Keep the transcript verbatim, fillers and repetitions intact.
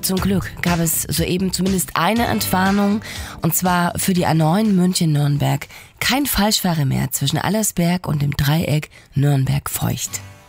zum Glück gab es soeben zumindest eine Entwarnung, und zwar für die A neun München-Nürnberg. Kein Falschfahrer mehr zwischen Allersberg und dem Dreieck Nürnberg-Feucht.